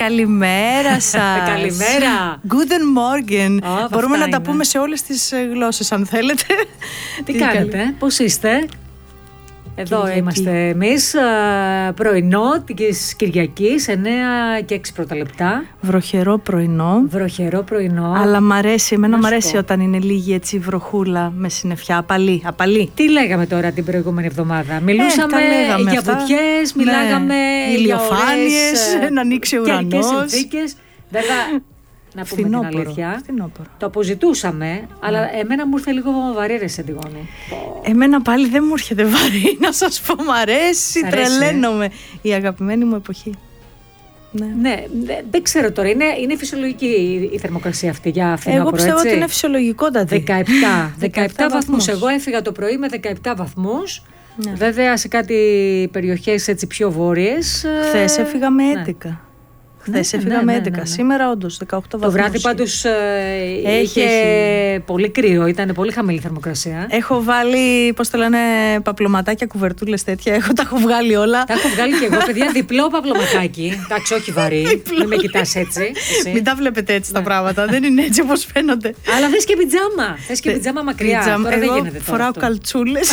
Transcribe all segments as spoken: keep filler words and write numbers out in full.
Καλημέρα σας. Καλημέρα. Guten Morgen. Oh, Μπορούμε να είναι. τα πούμε σε όλες τις γλώσσες αν θέλετε. Τι κάνετε, καλή... πώς είστε? Εδώ Κυριακή. Είμαστε εμείς, πρωινό της Κυριακής, εννέα και έξι πρώτα λεπτά. Βροχερό πρωινό. Βροχερό πρωινό. Αλλά μ' αρέσει, εμένα μ' αρέσει όταν είναι λίγη έτσι βροχούλα με συννεφιά, απαλή, απαλή. Τι λέγαμε τώρα την προηγούμενη εβδομάδα? Μιλούσαμε ε, για αυτά. βουτιές, μιλάγαμε ναι. ηλιοφάνειες, να ανοίξει ο ουρανός. Καιρικές συνθήκες. Βέβαια, να πούμε την αλήθεια. Φθινόπορο. Το αποζητούσαμε, mm. αλλά εμένα μου ήρθε λίγο βαρύ, ρε Αντιγόνη. Εμένα πάλι δεν μου έρχεται βαρύ, να σας πω, μ' αρέσει, τρελαίνομαι. Η αγαπημένη μου εποχή. Ναι, ναι δε, δεν ξέρω τώρα, είναι, είναι φυσιολογική η, η θερμοκρασία αυτή για φθινόπωρο, εγώ πιστεύω έτσι? ότι είναι φυσιολογικότατη. δεκαεπτά, δεκαεπτά βαθμούς. Εγώ έφυγα το πρωί με δεκαεπτά βαθμούς. Ναι. Βέβαια σε κάτι περιοχές έτσι πιο βόρειες. Χθες έφυγα με έντεκα. Ναι. Χθες ναι, έφυγα ναι, με έντεκα. Ναι, ναι, ναι. Σήμερα όντως δεκαοκτώ βαθμούς. Το βράδυ πάντως ε, είχε έχει. πολύ κρύο, ήταν πολύ χαμηλή θερμοκρασία. Έχω βάλει, πώς το λένε, παπλωματάκια, κουβερτούλες τέτοια. Έχω, τα έχω βγάλει όλα. Τα έχω βγάλει και εγώ, παιδιά, διπλό παπλωματάκι. Εντάξει, όχι βαρύ. Μην με κοιτάς έτσι. Εσύ. Μην τα βλέπετε έτσι ναι. τα πράγματα. Δεν είναι έτσι όπως φαίνονται. Αλλά θες και πιτζάμα. Θες και πιτζάμα μακριά. Πιτζάμα. Τώρα εγώ δεν γίνεται. Φοράω καλτσούλες.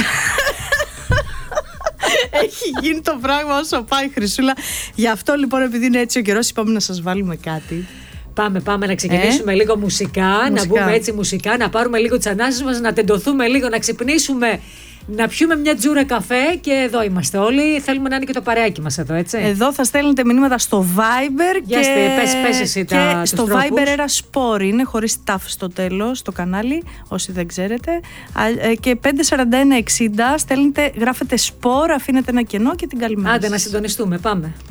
Έχει γίνει το πράγμα όσο πάει, Χρυσούλα. Γι' αυτό λοιπόν, επειδή είναι έτσι ο καιρός, είπαμε να σας βάλουμε κάτι. Πάμε, πάμε να ξεκινήσουμε ε? λίγο μουσικά, μουσικά, να μπούμε έτσι μουσικά, να πάρουμε λίγο τις ανάσεις μας, να τεντωθούμε λίγο, να ξυπνήσουμε, να πιούμε μια τζούρα καφέ και εδώ είμαστε όλοι. Θέλουμε να είναι και το παρεάκι μας εδώ, έτσι. Εδώ θα στέλνετε μηνύματα στο Viber για και, πες, πες εσύ και τα, στο τρόπους. Viber ένα σπόρ είναι χωρίς τάφ στο τέλος, στο κανάλι, όσοι δεν ξέρετε. Και πέντε σαράντα ένα εξήντα στέλνετε, γράφετε σπόρ, αφήνετε ένα κενό και την καλημέρα. Άντε να συντονιστούμε, πάμε.